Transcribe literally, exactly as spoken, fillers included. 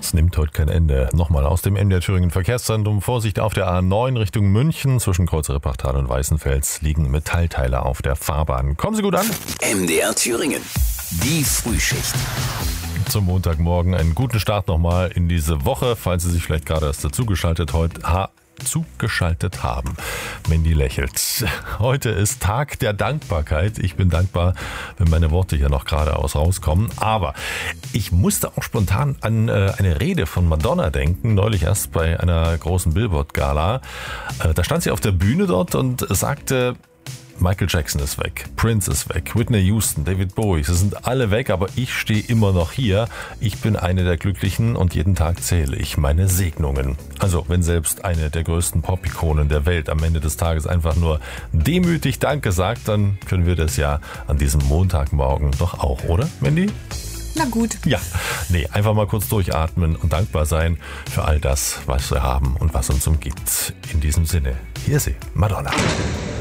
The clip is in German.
Es nimmt heute kein Ende. Nochmal aus dem M D R Thüringen Verkehrszentrum. Vorsicht auf der A neun Richtung München. Zwischen Kreuzere-Pachtal und Weißenfels liegen Metallteile auf der Fahrbahn. Kommen Sie gut an. M D R Thüringen. Die Frühschicht. Zum Montagmorgen einen guten Start nochmal in diese Woche. Falls Sie sich vielleicht gerade erst dazugeschaltet heute ha zugeschaltet haben. Mandy lächelt. Heute ist Tag der Dankbarkeit. Ich bin dankbar, wenn meine Worte hier noch geradeaus rauskommen. Aber ich musste auch spontan an äh, eine Rede von Madonna denken, neulich erst bei einer großen Billboard-Gala. Äh, da stand sie auf der Bühne dort und sagte: Michael Jackson ist weg, Prince ist weg, Whitney Houston, David Bowie, sie sind alle weg, aber ich stehe immer noch hier. Ich bin eine der Glücklichen und jeden Tag zähle ich meine Segnungen. Also wenn selbst eine der größten Pop-Ikonen der Welt am Ende des Tages einfach nur demütig Danke sagt, dann können wir das ja an diesem Montagmorgen doch auch, oder, Mandy? Na gut. Ja, nee, einfach mal kurz durchatmen und dankbar sein für all das, was wir haben und was uns umgibt. In diesem Sinne, hier ist sie, Madonna.